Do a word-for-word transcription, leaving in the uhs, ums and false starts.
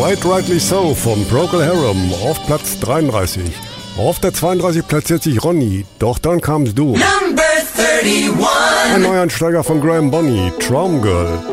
Quite Rightly So von Procol Harum auf Platz dreiunddreißig. Auf der zweiunddreißig platziert sich Ronny, doch dann kamst du. Number thirty-one. Ein Neuansteiger von Graham Bonny, Traum Girl.